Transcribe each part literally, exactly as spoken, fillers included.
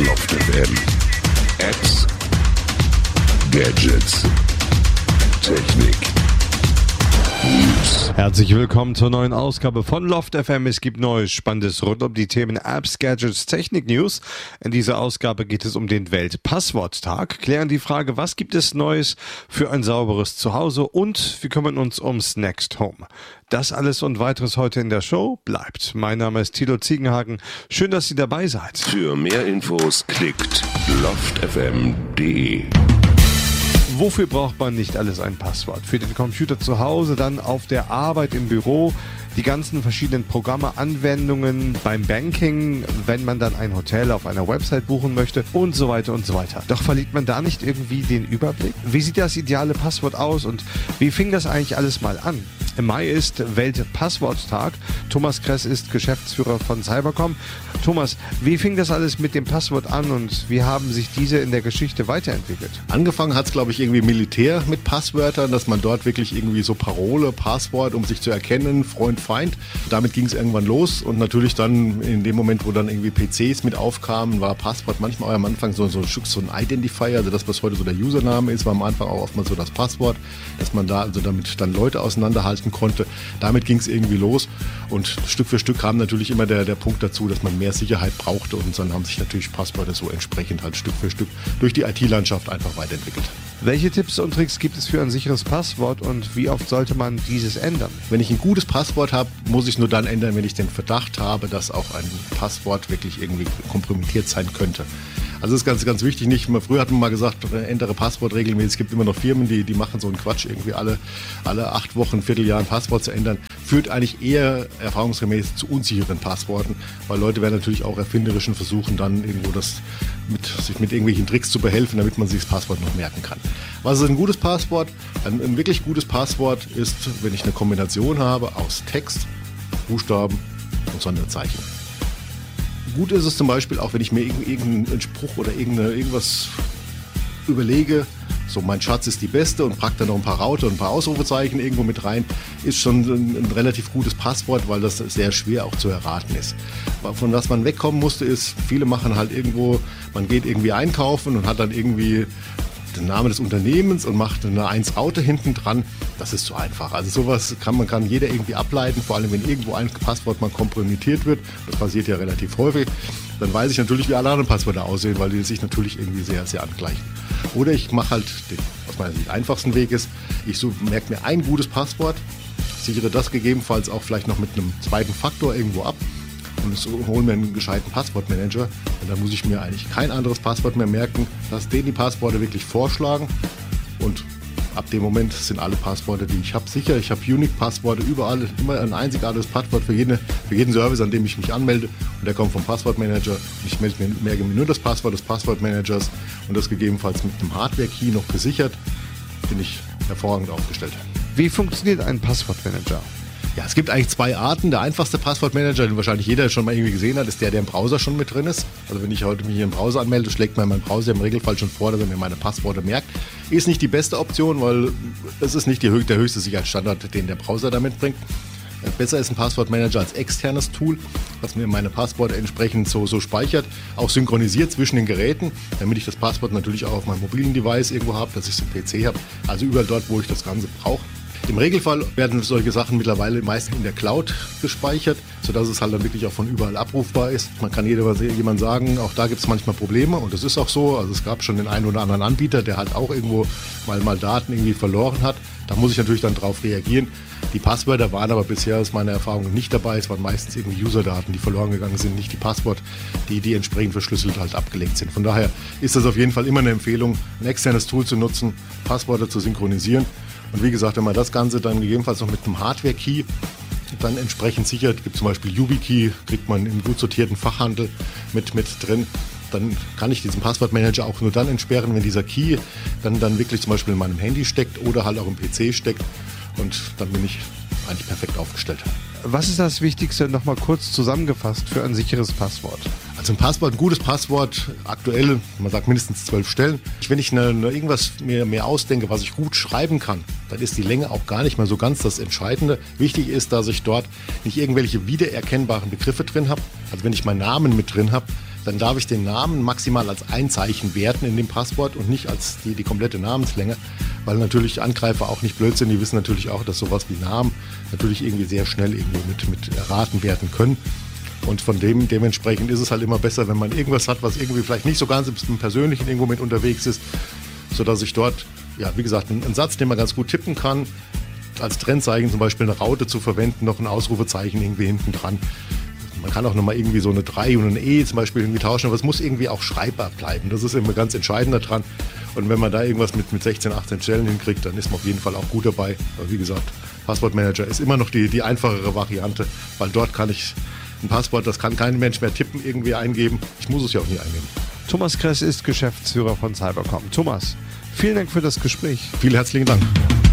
Loft F M. Apps, Gadgets, Technik, News. Herzlich willkommen zur neuen Ausgabe von Loft F M. Es gibt Neues, Spannendes rund um die Themen Apps, Gadgets, Technik, News. In dieser Ausgabe geht es um den Weltpassworttag, klären die Frage, was gibt es Neues für ein sauberes Zuhause und wir kümmern uns ums Next Home. Das alles und weiteres heute in der Show. Bleibt. Mein Name ist Thilo Ziegenhagen. Schön, dass Sie dabei seid. Für mehr Infos klickt loft f m punkt d e. Wofür braucht man nicht alles ein Passwort? Für den Computer zu Hause, dann auf der Arbeit, im Büro, die ganzen verschiedenen Programme, Anwendungen beim Banking, wenn man dann ein Hotel auf einer Website buchen möchte und so weiter und so weiter. Doch verliert man da nicht irgendwie den Überblick? Wie sieht das ideale Passwort aus und wie fing das eigentlich alles mal an? Im Mai ist Weltpassworttag. Thomas Kress ist Geschäftsführer von Cybercom. Thomas, wie fing das alles mit dem Passwort an und wie haben sich diese in der Geschichte weiterentwickelt? Angefangen hat es, glaube ich, irgendwie Militär mit Passwörtern, dass man dort wirklich irgendwie so Parole, Passwort, um sich zu erkennen, Freund, Feind. Damit ging es irgendwann los und natürlich dann in dem Moment, wo dann irgendwie P Cs mit aufkamen, war Passwort manchmal auch am Anfang so, so, so ein Identifier, also das, was heute so der Username ist, war am Anfang auch oftmals so das Passwort, dass man da also damit dann Leute auseinanderhalten konnte. Damit ging es irgendwie los und Stück für Stück kam natürlich immer der, der Punkt dazu, dass man mehr Sicherheit brauchte und dann haben sich natürlich Passwörter so entsprechend halt Stück für Stück durch die I T-Landschaft einfach weiterentwickelt. Welche Tipps und Tricks gibt es für ein sicheres Passwort und wie oft sollte man dieses ändern? Wenn ich ein gutes Passwort habe, muss ich es nur dann ändern, wenn ich den Verdacht habe, dass auch ein Passwort wirklich irgendwie kompromittiert sein könnte. Also das ist ganz, ganz wichtig. Nicht, früher hat man mal gesagt, ändere Passwort regelmäßig. Es gibt immer noch Firmen, die, die machen so einen Quatsch, irgendwie alle, alle acht Wochen, Vierteljahr ein Passwort zu ändern. Führt eigentlich eher erfahrungsgemäß zu unsicheren Passworten, weil Leute werden natürlich auch erfinderischen versuchen, dann irgendwo das mit, sich mit irgendwelchen Tricks zu behelfen, damit man sich das Passwort noch merken kann. Was ist ein gutes Passwort? Ein, ein wirklich gutes Passwort ist, wenn ich eine Kombination habe aus Text, Buchstaben und Sonderzeichen. Gut ist es zum Beispiel auch, wenn ich mir irgendeinen Spruch oder irgendwas überlege, so mein Schatz ist die Beste und pack da noch ein paar Raute und ein paar Ausrufezeichen irgendwo mit rein, ist schon ein, ein relativ gutes Passwort, weil das sehr schwer auch zu erraten ist. Von was man wegkommen musste ist, viele machen halt irgendwo, man geht irgendwie einkaufen und hat dann irgendwie den Namen des Unternehmens und macht eine eins Raute hinten dran. Das ist zu einfach. Also sowas kann man kann jeder irgendwie ableiten, vor allem wenn irgendwo ein Passwort mal kompromittiert wird. Das passiert ja relativ häufig. Dann weiß ich natürlich, wie alle anderen Passwörter aussehen, weil die sich natürlich irgendwie sehr, sehr angleichen. Oder ich mache halt den, was meiner Sicht einfachsten Weg ist, ich so, merke mir ein gutes Passwort, sichere das gegebenenfalls auch vielleicht noch mit einem zweiten Faktor irgendwo ab und hole mir einen gescheiten Passwortmanager. Und dann muss ich mir eigentlich kein anderes Passwort mehr merken. Lass denen die Passworte wirklich vorschlagen und ab dem Moment sind alle Passworte, die ich habe, sicher. Ich habe Unique-Passworte überall, immer ein einzigartiges Passwort für, jede, für jeden Service, an dem ich mich anmelde. Und der kommt vom Passwortmanager. Ich melde mir, merke mir nur das Passwort des Passwortmanagers und das gegebenenfalls mit einem Hardware-Key noch gesichert. Bin ich hervorragend aufgestellt. Wie funktioniert ein Passwortmanager? Ja, es gibt eigentlich zwei Arten. Der einfachste Passwortmanager, den wahrscheinlich jeder schon mal irgendwie gesehen hat, ist der, der im Browser schon mit drin ist. Also wenn ich heute mich hier im Browser anmelde, schlägt mir mein Browser im Regelfall schon vor, dass er mir meine Passworte merkt. Ist nicht die beste Option, weil es ist nicht die, der höchste Sicherheitsstandard, den der Browser da mitbringt. Besser ist ein Passwortmanager als externes Tool, was mir meine Passworte entsprechend so, so speichert, auch synchronisiert zwischen den Geräten, damit ich das Passwort natürlich auch auf meinem mobilen Device irgendwo habe, dass ich es im P C habe, also überall dort, wo ich das Ganze brauche. Im Regelfall werden solche Sachen mittlerweile meist in der Cloud gespeichert, sodass es halt dann wirklich auch von überall abrufbar ist. Man kann jemand sagen, auch da gibt es manchmal Probleme und das ist auch so. Also es gab schon den einen oder anderen Anbieter, der halt auch irgendwo mal, mal Daten irgendwie verloren hat. Da muss ich natürlich dann drauf reagieren. Die Passwörter waren aber bisher aus meiner Erfahrung nicht dabei. Es waren meistens irgendwie Userdaten, die verloren gegangen sind, nicht die Passwort, die, die entsprechend verschlüsselt halt abgelegt sind. Von daher ist das auf jeden Fall immer eine Empfehlung, ein externes Tool zu nutzen, Passwörter zu synchronisieren. Und wie gesagt, wenn man das Ganze dann gegebenenfalls noch mit einem Hardware-Key dann entsprechend sichert, gibt zum Beispiel YubiKey, kriegt man im gut sortierten Fachhandel mit, mit drin, dann kann ich diesen Passwortmanager auch nur dann entsperren, wenn dieser Key dann, dann wirklich zum Beispiel in meinem Handy steckt oder halt auch im P C steckt und dann bin ich eigentlich perfekt aufgestellt. Was ist das Wichtigste, nochmal kurz zusammengefasst, für ein sicheres Passwort? Also ein Passwort, ein gutes Passwort, aktuell, man sagt mindestens zwölf Stellen. Wenn ich eine, eine irgendwas mir, mir ausdenke, was ich gut schreiben kann, dann ist die Länge auch gar nicht mehr so ganz das Entscheidende. Wichtig ist, dass ich dort nicht irgendwelche wiedererkennbaren Begriffe drin habe. Also wenn ich meinen Namen mit drin habe, dann darf ich den Namen maximal als ein Zeichen werten in dem Passwort und nicht als die, die komplette Namenslänge, weil natürlich Angreifer auch nicht blöd sind, die wissen natürlich auch, dass sowas wie Namen natürlich irgendwie sehr schnell irgendwie mit, mit erraten werden können. Und von dem dementsprechend ist es halt immer besser, wenn man irgendwas hat, was irgendwie vielleicht nicht so ganz im Persönlichen irgendwo mit unterwegs ist, sodass ich dort, ja, wie gesagt, einen, einen Satz, den man ganz gut tippen kann, als Trendzeichen zum Beispiel eine Raute zu verwenden, noch ein Ausrufezeichen irgendwie hinten dran. Man kann auch nochmal irgendwie so eine drei und ein E zum Beispiel irgendwie tauschen, aber es muss irgendwie auch schreibbar bleiben. Das ist immer ganz entscheidend daran. Und wenn man da irgendwas mit, mit sechzehn, achtzehn Stellen hinkriegt, dann ist man auf jeden Fall auch gut dabei. Aber wie gesagt, Passwortmanager ist immer noch die, die einfachere Variante, weil dort kann ich ein Passwort, das kann kein Mensch mehr tippen, irgendwie eingeben. Ich muss es ja auch nie eingeben. Thomas Kress ist Geschäftsführer von Cybercom. Thomas, vielen Dank für das Gespräch. Vielen herzlichen Dank.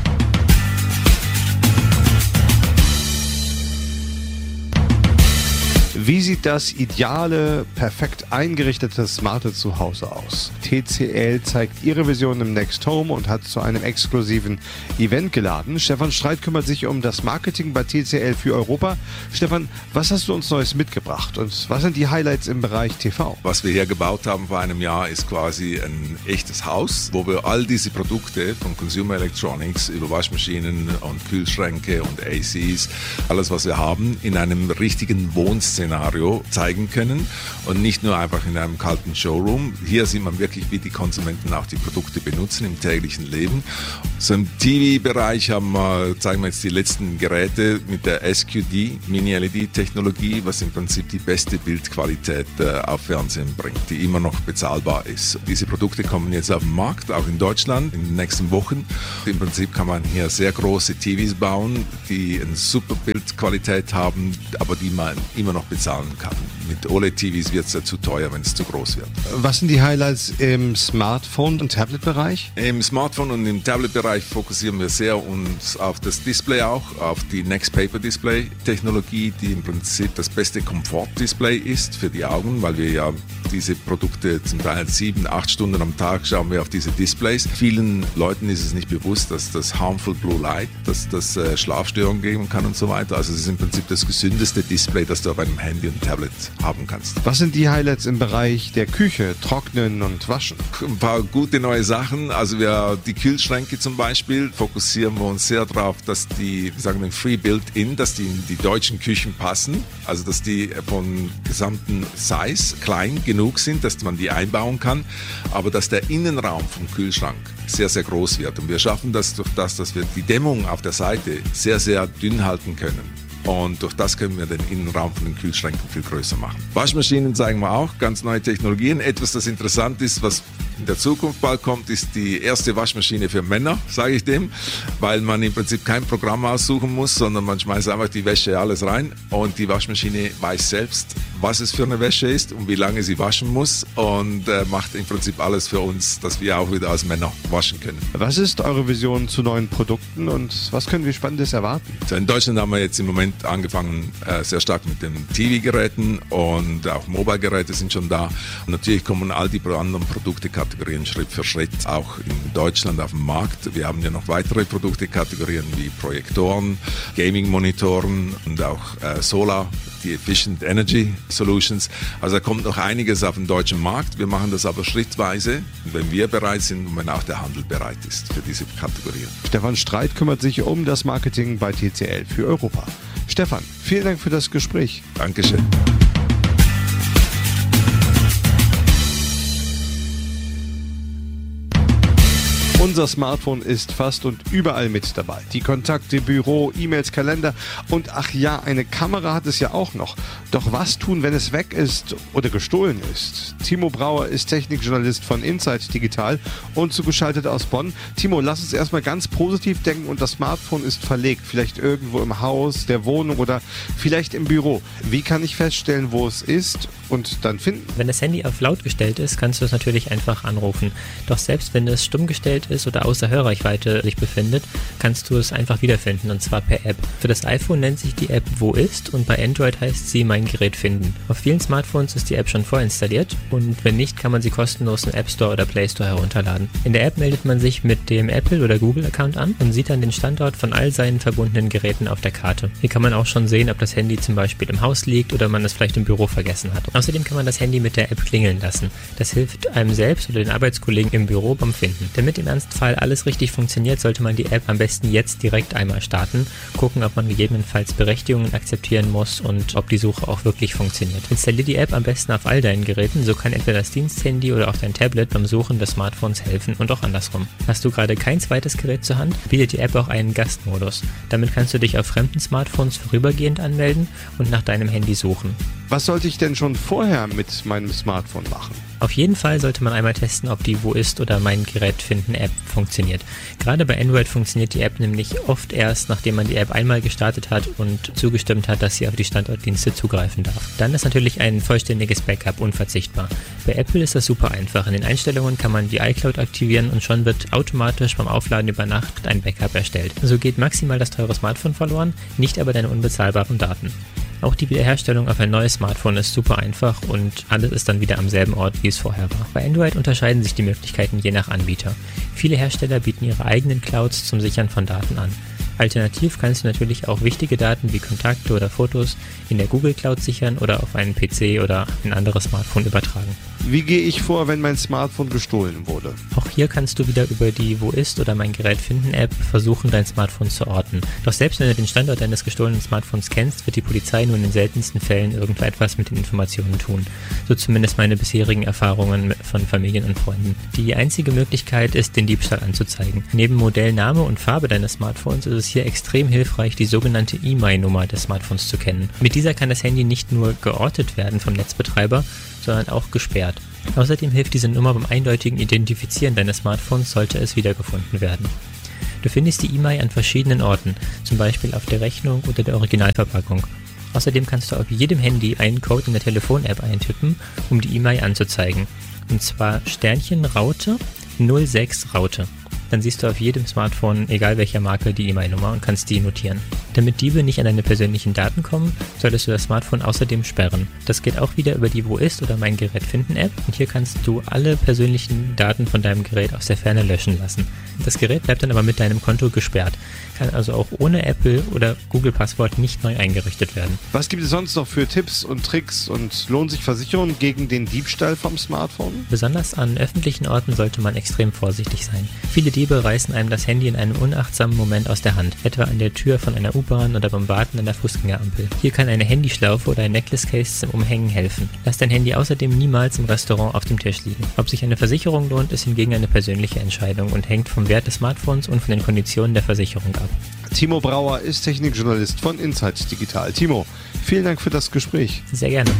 Wie sieht das ideale, perfekt eingerichtete smarte Zuhause aus? T C L zeigt ihre Vision im Next Home und hat zu einem exklusiven Event geladen. Stefan Streit kümmert sich um das Marketing bei T C L für Europa. Stefan, was hast du uns Neues mitgebracht und was sind die Highlights im Bereich T V? Was wir hier gebaut haben vor einem Jahr ist quasi ein echtes Haus, wo wir all diese Produkte von Consumer Electronics über Waschmaschinen und Kühlschränke und A Cs, alles was wir haben, in einem richtigen Wohnszenario zeigen können und nicht nur einfach in einem kalten Showroom. Hier sieht man wirklich, wie die Konsumenten auch die Produkte benutzen im täglichen Leben. So im T V-Bereich haben wir, zeigen wir jetzt die letzten Geräte mit der S Q D, Mini-L E D-Technologie, was im Prinzip die beste Bildqualität äh, auf Fernsehen bringt, die immer noch bezahlbar ist. Diese Produkte kommen jetzt auf den Markt, auch in Deutschland, in den nächsten Wochen. Im Prinzip kann man hier sehr große T Vs bauen, die eine super Bildqualität haben, aber die man immer noch bezahlen kann. Mit O L E D-T Vs wird es ja zu teuer, wenn es zu groß wird. Was sind die Highlights im Smartphone- und Tablet-Bereich? Im Smartphone- und im Tablet-Bereich fokussieren wir sehr uns auf das Display auch, auf die Next Paper Display-Technologie, die im Prinzip das beste Komfort-Display ist für die Augen, weil wir ja diese Produkte zum Teil sieben, acht Stunden am Tag schauen wir auf diese Displays. Vielen Leuten ist es nicht bewusst, dass das Harmful Blue Light, dass das äh, Schlafstörungen geben kann und so weiter. Also es ist im Prinzip das gesündeste Display, das du auf einem Handy und Tablet haben kannst. Was sind die Highlights im Bereich der Küche, Trocknen und Waschen? Ein paar gute neue Sachen. Also wir, die Kühlschränke zum Beispiel, fokussieren wir uns sehr darauf, dass die, wir sagen, Free Built-In, dass die in die deutschen Küchen passen. Also dass die von gesamten Size klein genug sind, dass man die einbauen kann, aber dass der Innenraum vom Kühlschrank sehr, sehr groß wird. Und wir schaffen das durch das, dass wir die Dämmung auf der Seite sehr, sehr dünn halten können. Und durch das können wir den Innenraum von den Kühlschränken viel größer machen. Waschmaschinen zeigen wir auch, ganz neue Technologien. Etwas, das interessant ist, was in der Zukunft bald kommt, ist die erste Waschmaschine für Männer, sage ich dem, weil man im Prinzip kein Programm aussuchen muss, sondern man schmeißt einfach die Wäsche alles rein und die Waschmaschine weiß selbst, was es für eine Wäsche ist und wie lange sie waschen muss und äh, macht im Prinzip alles für uns, dass wir auch wieder als Männer waschen können. Was ist eure Vision zu neuen Produkten und was können wir Spannendes erwarten? So in Deutschland haben wir jetzt im Moment angefangen äh, sehr stark mit den T V-Geräten und auch Mobile-Geräte sind schon da. Und natürlich kommen all die anderen Produktekategorien Schritt für Schritt auch in Deutschland auf den Markt. Wir haben ja noch weitere Produktekategorien wie Projektoren, Gaming-Monitoren und auch äh, Solar, die Efficient Energy Solutions. Also da kommt noch einiges auf den deutschen Markt. Wir machen das aber schrittweise, wenn wir bereit sind und wenn auch der Handel bereit ist für diese Kategorien. Stefan Streit kümmert sich um das Marketing bei T C L für Europa. Stefan, vielen Dank für das Gespräch. Dankeschön. Unser Smartphone ist fast und überall mit dabei. Die Kontakte, Büro, E-Mails, Kalender und ach ja, eine Kamera hat es ja auch noch. Doch was tun, wenn es weg ist oder gestohlen ist? Timo Brauer ist Technikjournalist von Insight Digital und zugeschaltet aus Bonn. Timo, lass uns erstmal ganz positiv denken und das Smartphone ist verlegt. Vielleicht irgendwo im Haus, der Wohnung oder vielleicht im Büro. Wie kann ich feststellen, wo es ist und dann finden? Wenn das Handy auf laut gestellt ist, kannst du es natürlich einfach anrufen. Doch selbst wenn es stumm gestellt ist oder außer Hörreichweite sich befindet, kannst du es einfach wiederfinden, und zwar per App. Für das iPhone nennt sich die App Wo ist und bei Android heißt sie Mein Gerät finden. Auf vielen Smartphones ist die App schon vorinstalliert und wenn nicht, kann man sie kostenlos im App Store oder Play Store herunterladen. In der App meldet man sich mit dem Apple- oder Google-Account an und sieht dann den Standort von all seinen verbundenen Geräten auf der Karte. Hier kann man auch schon sehen, ob das Handy zum Beispiel im Haus liegt oder man es vielleicht im Büro vergessen hat. Außerdem kann man das Handy mit der App klingeln lassen. Das hilft einem selbst oder den Arbeitskollegen im Büro beim Finden. Damit im Ernstfall alles richtig funktioniert, sollte man die App am besten jetzt direkt einmal starten, gucken, ob man gegebenenfalls Berechtigungen akzeptieren muss und ob die Suche auch wirklich funktioniert. Installier die App am besten auf all deinen Geräten, so kann entweder das Diensthandy oder auch dein Tablet beim Suchen des Smartphones helfen und auch andersrum. Hast du gerade kein zweites Gerät zur Hand, bietet die App auch einen Gastmodus. Damit kannst du dich auf fremden Smartphones vorübergehend anmelden und nach deinem Handy suchen. Was sollte ich denn schon vorher mit meinem Smartphone machen? Auf jeden Fall sollte man einmal testen, ob die Wo ist oder Mein Gerät finden App funktioniert. Gerade bei Android funktioniert die App nämlich oft erst, nachdem man die App einmal gestartet hat und zugestimmt hat, dass sie auf die Standortdienste zugreifen darf. Dann ist natürlich ein vollständiges Backup unverzichtbar. Bei Apple ist das super einfach. In den Einstellungen kann man die iCloud aktivieren und schon wird automatisch beim Aufladen über Nacht ein Backup erstellt. So geht maximal das teure Smartphone verloren, nicht aber deine unbezahlbaren Daten. Auch die Wiederherstellung auf ein neues Smartphone ist super einfach und alles ist dann wieder am selben Ort, wie es vorher war. Bei Android unterscheiden sich die Möglichkeiten je nach Anbieter. Viele Hersteller bieten ihre eigenen Clouds zum Sichern von Daten an. Alternativ kannst du natürlich auch wichtige Daten wie Kontakte oder Fotos in der Google Cloud sichern oder auf einen P C oder ein anderes Smartphone übertragen. Wie gehe ich vor, wenn mein Smartphone gestohlen wurde? Auch hier kannst du wieder über die Wo ist oder Mein Gerät finden App versuchen, dein Smartphone zu orten. Doch selbst wenn du den Standort deines gestohlenen Smartphones kennst, wird die Polizei nur in den seltensten Fällen irgendetwas mit den Informationen tun. So zumindest meine bisherigen Erfahrungen von Familien und Freunden. Die einzige Möglichkeit ist, den Diebstahl anzuzeigen. Neben Modell, Name und Farbe deines Smartphones ist es hier extrem hilfreich, die sogenannte E M I Nummer des Smartphones zu kennen. Mit dieser kann das Handy nicht nur geortet werden vom Netzbetreiber, sondern auch gesperrt. Außerdem hilft diese Nummer beim eindeutigen Identifizieren deines Smartphones, sollte es wiedergefunden werden. Du findest die E M I an verschiedenen Orten, zum Beispiel auf der Rechnung oder der Originalverpackung. Außerdem kannst du auf jedem Handy einen Code in der Telefon-App eintippen, um die E M I anzuzeigen. Und zwar Sternchen Raute null sechs Raute. Dann siehst du auf jedem Smartphone, egal welcher Marke, die E M I-Nummer und kannst die notieren. Damit Diebe nicht an deine persönlichen Daten kommen, solltest du das Smartphone außerdem sperren. Das geht auch wieder über die Wo ist oder Mein Gerät finden App und hier kannst du alle persönlichen Daten von deinem Gerät aus der Ferne löschen lassen. Das Gerät bleibt dann aber mit deinem Konto gesperrt, kann also auch ohne Apple oder Google Passwort nicht neu eingerichtet werden. Was gibt es sonst noch für Tipps und Tricks und lohnt sich Versicherung gegen den Diebstahl vom Smartphone? Besonders an öffentlichen Orten sollte man extrem vorsichtig sein. Viele Diebe reißen einem das Handy in einem unachtsamen Moment aus der Hand, etwa an der Tür von einer U-Bahn oder beim Warten an der Fußgängerampel. Hier kann eine Handyschlaufe oder ein Necklace Case zum Umhängen helfen. Lass dein Handy außerdem niemals im Restaurant auf dem Tisch liegen. Ob sich eine Versicherung lohnt, ist hingegen eine persönliche Entscheidung und hängt vom Wert des Smartphones und von den Konditionen der Versicherung ab. Timo Brauer ist Technikjournalist von Insight Digital. Timo, vielen Dank für das Gespräch. Sehr gerne.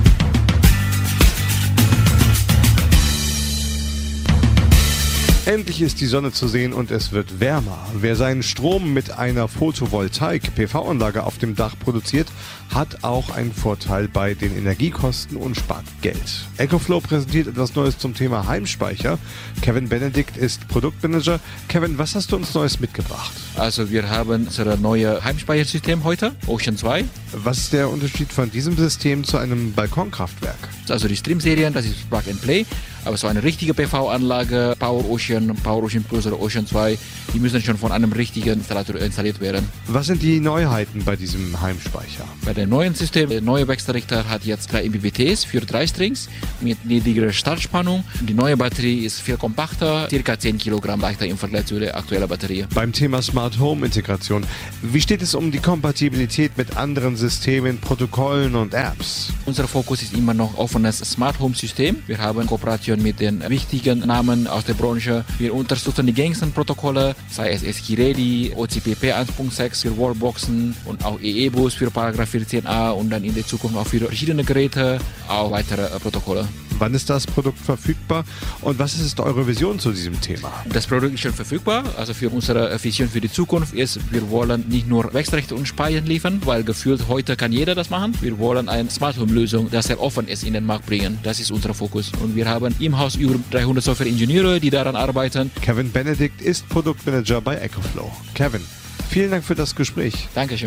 Endlich ist die Sonne zu sehen und es wird wärmer. Wer seinen Strom mit einer Photovoltaik-P V-Anlage auf dem Dach produziert, hat auch einen Vorteil bei den Energiekosten und spart Geld. EcoFlow präsentiert etwas Neues zum Thema Heimspeicher. Kevin Benedikt ist Produktmanager. Kevin, was hast du uns Neues mitgebracht? Also wir haben unser neues Heimspeichersystem heute, Ocean zwei. Was ist der Unterschied von diesem System zu einem Balkonkraftwerk? Also die Stream-Serien, das ist Plug and Play. Aber so eine richtige P V-Anlage, Power Ocean, Power Ocean Plus oder Ocean zwei, die müssen schon von einem richtigen Installateur installiert werden. Was sind die Neuheiten bei diesem Heimspeicher? Bei dem neuen System, der neue Wechselrichter hat jetzt drei M B P Ts für drei Strings mit niedrigerer Startspannung. Die neue Batterie ist viel kompakter, ca. zehn Kilogramm leichter im Vergleich zu der aktuellen Batterie. Beim Thema Smart Home Integration, wie steht es um die Kompatibilität mit anderen Systemen, Protokollen und Apps? Unser Fokus ist immer noch offenes Smart Home System. Wir haben Kooperation mit den wichtigen Namen aus der Branche. Wir unterstützen die gängigsten Protokolle, sei es S K Ready, O C P P eins Punkt sechs für Wallboxen und auch E E Bus für Paragraph vierzehn a und dann in der Zukunft auch für verschiedene Geräte, auch weitere Protokolle. Wann ist das Produkt verfügbar und was ist eure Vision zu diesem Thema? Das Produkt ist schon verfügbar. Also für unsere Vision für die Zukunft ist, wir wollen nicht nur Wechselrichter und Speicher liefern, weil gefühlt heute kann jeder das machen. Wir wollen eine Smart Home Lösung, das sehr offen ist, in den Markt bringen. Das ist unser Fokus. Und wir haben im Haus über dreihundert Software-Ingenieure, die daran arbeiten. Kevin Benedikt ist Produktmanager bei EcoFlow. Kevin, vielen Dank für das Gespräch. Dankeschön.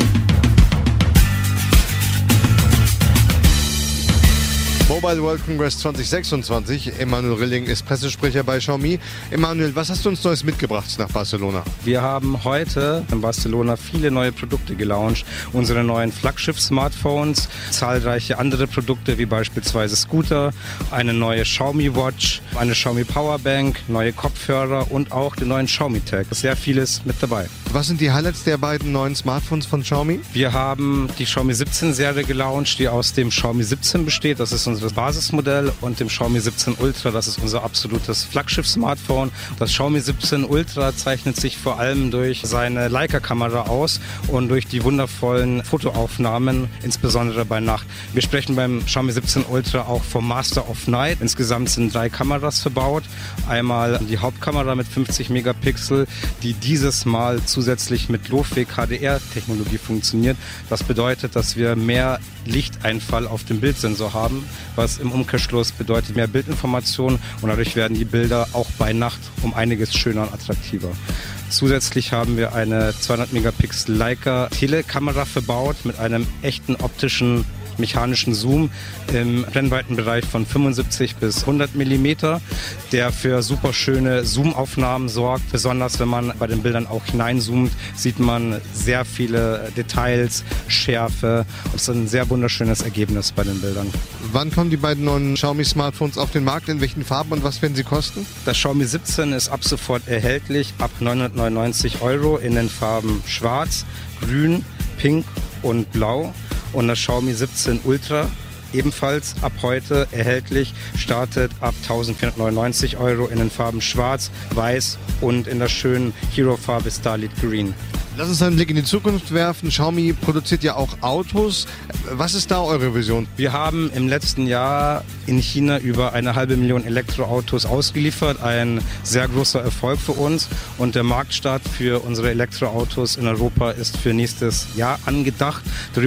Mobile World Congress zwanzig sechsundzwanzig. Emanuel Rilling ist Pressesprecher bei Xiaomi. Emanuel, was hast du uns Neues mitgebracht nach Barcelona? Wir haben heute in Barcelona viele neue Produkte gelauncht. Unsere neuen Flaggschiff-Smartphones, zahlreiche andere Produkte wie beispielsweise Scooter, eine neue Xiaomi Watch, eine Xiaomi Powerbank, neue Kopfhörer und auch den neuen Xiaomi Tag. Sehr vieles mit dabei. Was sind die Highlights der beiden neuen Smartphones von Xiaomi? Wir haben die Xiaomi siebzehn Serie gelauncht, die aus dem Xiaomi siebzehn besteht. Das ist unser Basismodell und dem Xiaomi siebzehn Ultra, das ist unser absolutes Flaggschiff-Smartphone. Das Xiaomi siebzehn Ultra zeichnet sich vor allem durch seine Leica-Kamera aus und durch die wundervollen Fotoaufnahmen, insbesondere bei Nacht. Wir sprechen beim Xiaomi siebzehn Ultra auch vom Master of Night. Insgesamt sind drei Kameras verbaut. Einmal die Hauptkamera mit fünfzig Megapixel, die dieses Mal zusätzlich mit Low-Fake H D R-Technologie funktioniert. Das bedeutet, dass wir mehr Lichteinfall auf dem Bildsensor haben, was im Umkehrschluss bedeutet mehr Bildinformation und dadurch werden die Bilder auch bei Nacht um einiges schöner und attraktiver. Zusätzlich haben wir eine zweihundert Megapixel Leica Telekamera verbaut mit einem echten optischen mechanischen Zoom im Brennweitenbereich von fünfundsiebzig bis hundert Millimeter, der für super schöne Zoomaufnahmen sorgt. Besonders wenn man bei den Bildern auch hineinzoomt, sieht man sehr viele Details, Schärfe. Es ist ein sehr wunderschönes Ergebnis bei den Bildern. Wann kommen die beiden neuen Xiaomi Smartphones auf den Markt? In welchen Farben und was werden sie kosten? Das Xiaomi siebzehn ist ab sofort erhältlich ab neunhundertneunundneunzig Euro in den Farben Schwarz, Grün, Pink und Blau. Und das Xiaomi siebzehn Ultra, ebenfalls ab heute erhältlich, startet ab eintausendvierhundertneunundneunzig Euro in den Farben Schwarz, Weiß und in der schönen Hero-Farbe Starlit Green. Lass uns einen Blick in die Zukunft werfen. Xiaomi produziert ja auch Autos. Was ist da eure Vision? Wir haben im letzten Jahr in China über eine halbe Million Elektroautos ausgeliefert. Ein sehr großer Erfolg für uns. Und der Marktstart für unsere Elektroautos in Europa ist für nächstes Jahr angedacht.